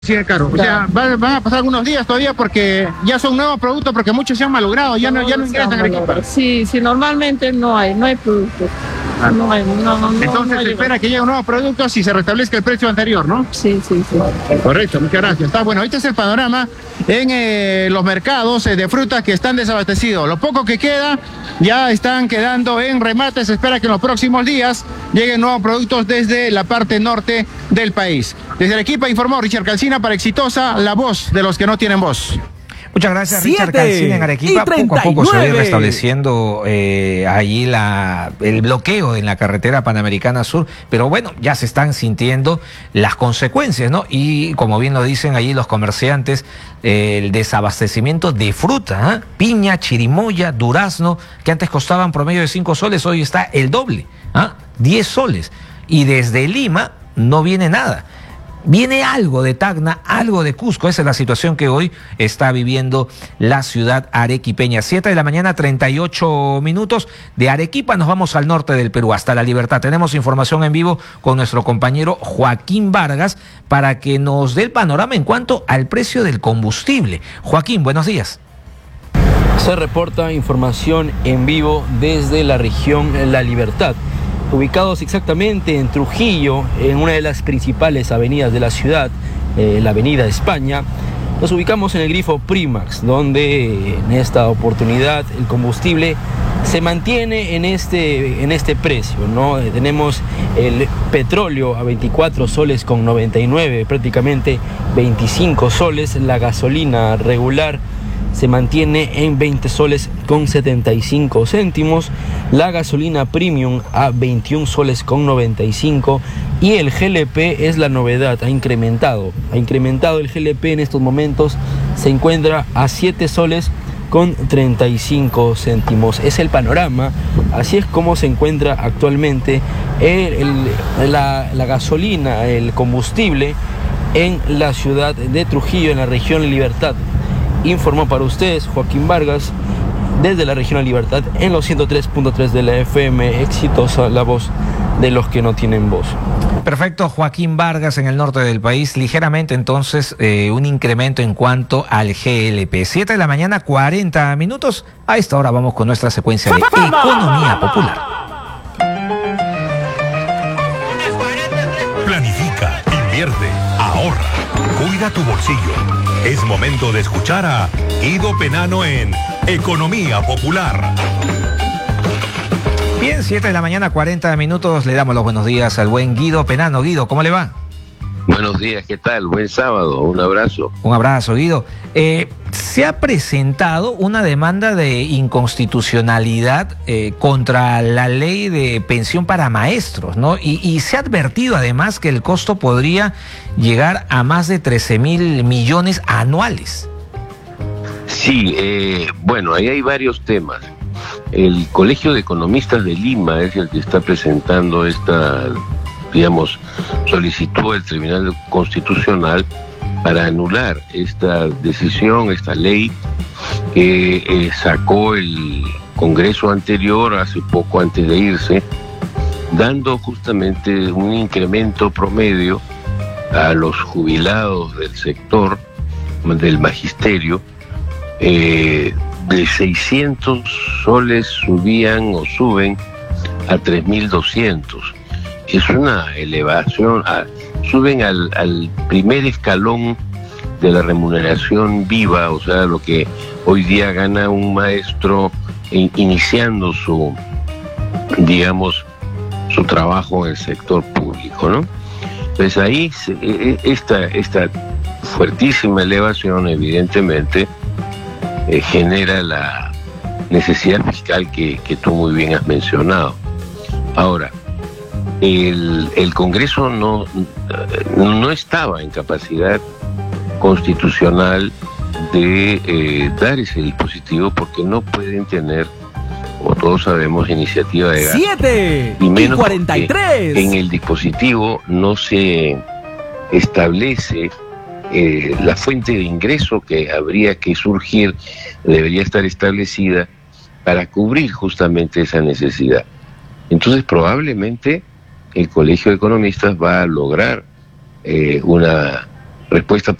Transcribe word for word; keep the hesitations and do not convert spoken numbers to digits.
Sí, caro. O sea, van, van a pasar algunos días todavía porque ya son nuevos productos, porque muchos se han malogrado, ya no, ya no ingresan a Arequipa. Sí, sí, normalmente no hay, no hay productos. Ah. No hay, no, no, Entonces no se espera que lleguen nuevos productos y se restablezca el precio anterior, ¿no? Sí, sí, sí. Correcto, muchas gracias. Está bueno, este es el panorama en eh, los mercados eh, de frutas que están desabastecidos. Lo poco que queda ya están quedando en remate. Se espera que en los próximos días lleguen nuevos productos desde la parte norte del país. Desde Arequipa informó Richard Calcina para Exitosa, la voz de los que no tienen voz. Muchas gracias, Richard Calcina. En Arequipa poco a poco se va a ir restableciendo eh, allí la, el bloqueo en la carretera Panamericana Sur, pero bueno, ya se están sintiendo las consecuencias, ¿no? Y como bien lo dicen allí los comerciantes, eh, el desabastecimiento de fruta, ¿eh? Piña, chirimoya, durazno, que antes costaban promedio de cinco soles, hoy está el doble, ¿eh? diez soles. Y desde Lima no viene nada. Viene algo de Tacna, algo de Cusco. Esa es la situación que hoy está viviendo la ciudad arequipeña. siete de la mañana, treinta y ocho minutos. De Arequipa nos vamos al norte del Perú, hasta La Libertad. Tenemos información en vivo con nuestro compañero Joaquín Vargas para que nos dé el panorama en cuanto al precio del combustible. Joaquín, buenos días. Se reporta información en vivo desde la región La Libertad. Ubicados exactamente en Trujillo, en una de las principales avenidas de la ciudad, eh, la avenida España, nos ubicamos en el grifo Primax, donde en esta oportunidad el combustible se mantiene en este, en este precio, ¿no? Eh, tenemos el petróleo a veinticuatro soles con noventa y nueve, prácticamente veinticinco soles, la gasolina regular se mantiene en veinte soles con setenta y cinco céntimos, la gasolina premium a veintiún soles con noventa y cinco y el G L P es la novedad, ha incrementado, ha incrementado el G L P en estos momentos, se encuentra a siete soles con treinta y cinco céntimos. Es el panorama, así es como se encuentra actualmente el, el, la, la gasolina, el combustible en la ciudad de Trujillo, en la región Libertad. Informó para ustedes Joaquín Vargas desde la región Libertad en los ciento tres punto tres de la F M. Exitosa, la voz de los que no tienen voz. Perfecto, Joaquín Vargas en el norte del país. Ligeramente entonces eh, un incremento en cuanto al G L P. siete de la mañana, cuarenta minutos. A esta hora vamos con nuestra secuencia de Economía Popular. Planifica, invierte, ahorra, cuida tu bolsillo. Es momento de escuchar a Guido Penano en Economía Popular. Bien, siete de la mañana, cuarenta minutos. Le damos los buenos días al buen Guido Penano. Guido, ¿cómo le va? Buenos días, ¿qué tal? Buen sábado, un abrazo. Un abrazo, Guido. Eh, se ha presentado una demanda de inconstitucionalidad eh, contra la ley de pensión para maestros, ¿no? Y, y se ha advertido además que el costo podría llegar a más de trece mil millones anuales. Sí, eh, bueno, ahí hay varios temas. El Colegio de Economistas de Lima es el que está presentando esta, digamos, solicitud al Tribunal Constitucional para anular esta decisión, esta ley que eh, sacó el Congreso anterior, hace poco antes de irse, dando justamente un incremento promedio a los jubilados del sector, del magisterio, eh, de seiscientos soles subían o suben a tres mil doscientos. Es una elevación, a, suben al, al primer escalón de la remuneración viva, o sea, lo que hoy día gana un maestro in, iniciando su, digamos, su trabajo en el sector público, ¿no? Pues ahí esta, esta fuertísima elevación evidentemente eh, genera la necesidad fiscal que, que tú muy bien has mencionado. Ahora, el, el Congreso no, no estaba en capacidad constitucional de eh, dar ese dispositivo porque no pueden tener, como todos sabemos, iniciativa de gasto. siete y menos cuarenta y tres. En el dispositivo no se establece eh, la fuente de ingreso que habría que surgir, debería estar establecida para cubrir justamente esa necesidad. Entonces probablemente el Colegio de Economistas va a lograr eh, una respuesta